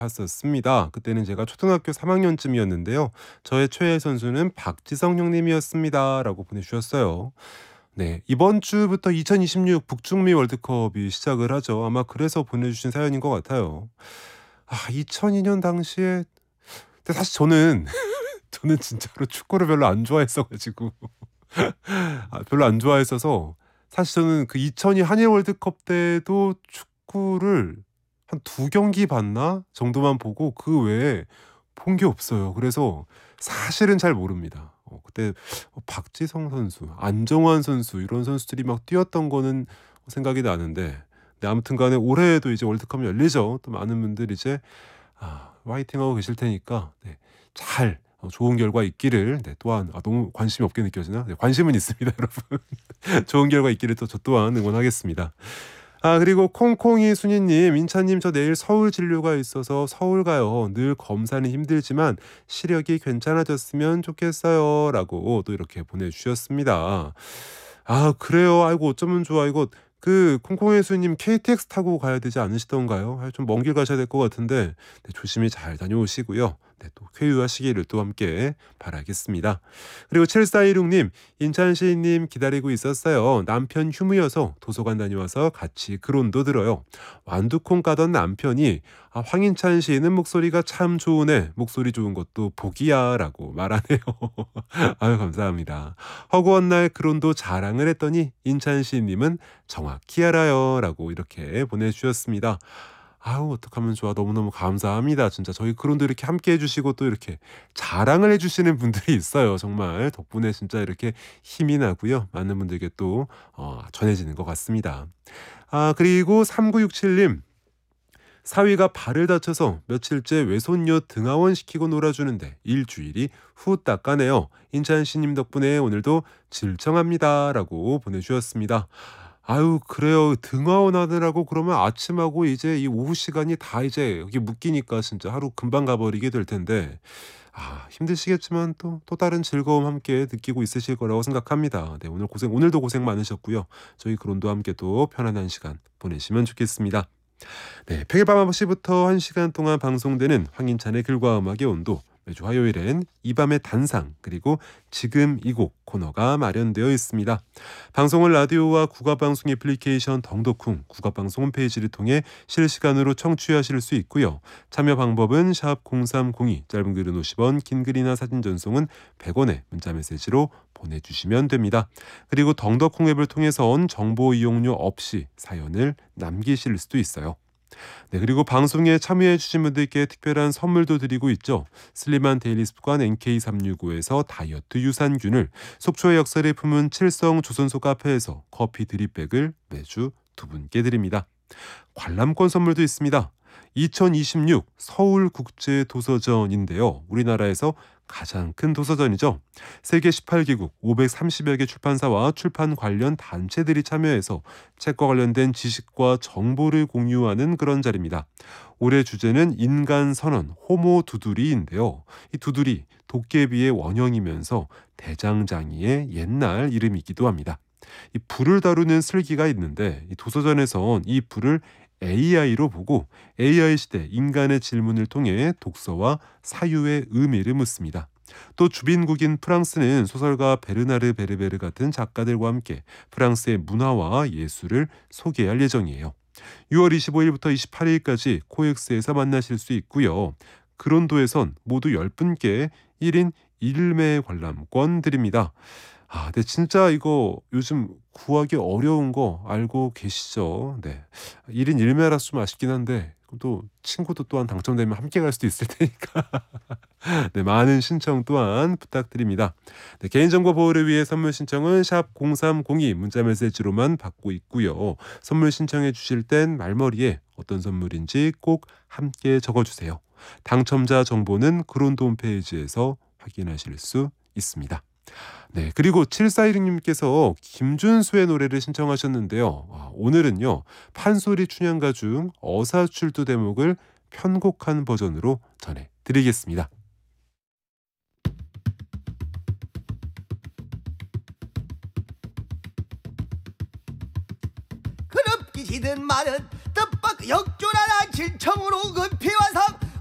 봤었습니다. 그때는 제가 초등학교 3학년쯤이었는데요. 저의 최애 선수는 박지성 형님이었습니다.'라고 보내주셨어요. 네, 이번 주부터 2026 북중미 월드컵이 시작을 하죠. 아마 그래서 보내주신 사연인 것 같아요. 2002년 당시에 근데 사실 저는 진짜로 축구를 별로 안 좋아했어 가지고 별로 안 좋아했어서 사실 저는 그 2002 한일 월드컵 때도 축구를 한 두 경기 봤나 정도만 보고 그 외에 본 게 없어요. 그래서 사실은 잘 모릅니다. 그때 박지성 선수, 안정환 선수 이런 선수들이 막 뛰었던 거는 생각이 나는데 네, 아무튼 간에 올해도 이제 월드컵이 열리죠. 또 많은 분들이 이제 화이팅하고 계실 테니까 네, 잘 좋은 결과 있기를 네, 또한 너무 관심이 없게 느껴지나? 네, 관심은 있습니다, 여러분. 좋은 결과 있기를 또 저 또한 응원하겠습니다. 그리고 콩콩이 순이님, 인차님 저 내일 서울 진료가 있어서 서울 가요. 늘 검사는 힘들지만 시력이 괜찮아졌으면 좋겠어요.라고 또 이렇게 보내주셨습니다. 그래요. 아이고 어쩌면 좋아. 이거 그 콩콩이 순이님 KTX 타고 가야 되지 않으시던가요? 좀 먼 길 가셔야 될 것 같은데 네, 조심히 잘 다녀오시고요. 네, 또 쾌유하시기를 또 함께 바라겠습니다. 그리고 7416님, 인찬 시인님 기다리고 있었어요. 남편 휴무여서 도서관 다녀와서 같이 글온도 들어요. 완두콩 까던 남편이 황인찬 시인은 목소리가 참 좋으네. 목소리 좋은 것도 복이야 라고 말하네요. 아유 감사합니다. 허구한 날 글온도 자랑을 했더니 인찬 시인님은 정확히 알아요 라고 이렇게 보내주셨습니다. 어떡하면 좋아. 너무너무 감사합니다. 진짜 저희 그런데 이렇게 함께 해주시고 또 이렇게 자랑을 해주시는 분들이 있어요. 정말 덕분에 진짜 이렇게 힘이 나고요. 많은 분들께 또 전해지는 것 같습니다. 그리고 3967님. 사위가 발을 다쳐서 며칠째 외손녀 등하원 시키고 놀아주는데 일주일이 후딱 가네요. 인찬씨님 덕분에 오늘도 질청합니다. 라고 보내주셨습니다. 그래요. 등하원 하느라고 그러면 아침하고 이제 이 오후 시간이 다 이제 여기 묶이니까 진짜 하루 금방 가버리게 될 텐데 힘드시겠지만 또 다른 즐거움 함께 느끼고 있으실 거라고 생각합니다. 네, 오늘도 고생 많으셨고요. 저희 그론도 함께 또 편안한 시간 보내시면 좋겠습니다. 네, 평일밤 9시부터 1시간 동안 방송되는 황인찬의 글과 음악의 온도, 매주 화요일엔 이 밤의 단상 그리고 지금 이 곡 코너가 마련되어 있습니다. 방송은 라디오와 국가방송 애플리케이션 덩덕쿵 국가방송 홈페이지를 통해 실시간으로 청취하실 수 있고요. 참여 방법은 샵 0302 짧은 글은 50원 긴 글이나 사진 전송은 100원의 문자메시지로 보내주시면 됩니다. 그리고 덩덕쿵 앱을 통해선 정보 이용료 없이 사연을 남기실 수도 있어요. 네, 그리고 방송에 참여해 주신 분들께 특별한 선물도 드리고 있죠. 슬림한 데일리 습관 NK365에서 다이어트 유산균을, 속초의 역사를 품은 칠성 조선소 카페에서 커피 드립백을 매주 두 분께 드립니다. 관람권 선물도 있습니다. 2026 서울국제도서전인데요. 우리나라에서 가장 큰 도서전이죠. 세계 18개국 530여 개 출판사와 출판 관련 단체들이 참여해서 책과 관련된 지식과 정보를 공유하는 그런 자리입니다. 올해 주제는 인간선언, 호모 두두리인데요. 이 두두리, 도깨비의 원형이면서 대장장이의 옛날 이름이기도 합니다. 이 불을 다루는 슬기가 있는데 이 도서전에선 이 불을 AI로 보고 AI 시대 인간의 질문을 통해 독서와 사유의 의미를 묻습니다. 또 주빈국인 프랑스는 소설가 베르나르 베르베르 같은 작가들과 함께 프랑스의 문화와 예술을 소개할 예정이에요. 6월 25일부터 28일까지 코엑스에서 만나실 수 있고요. 그론도에선 모두 10분께 1인 1매 관람권 드립니다. 네, 진짜 이거 요즘 구하기 어려운 거 알고 계시죠? 네. 1인 1매라서 좀 아쉽긴 한데, 또 친구도 또한 당첨되면 함께 갈 수도 있을 테니까. 네, 많은 신청 또한 부탁드립니다. 네, 개인정보 보호를 위해 선물 신청은 샵 0302 문자메시지로만 받고 있고요. 선물 신청해 주실 땐 말머리에 어떤 선물인지 꼭 함께 적어주세요. 당첨자 정보는 그론도 홈페이지에서 확인하실 수 있습니다. 네, 그리고 7416님께서 김준수의 노래를 신청하셨는데요. 오늘은요, 판소리 춘향가 중 어사출두 대목을 편곡한 버전으로 전해드리겠습니다. 그럽기시든 말은 뜻밖 역조라나 질청으로 급히 와서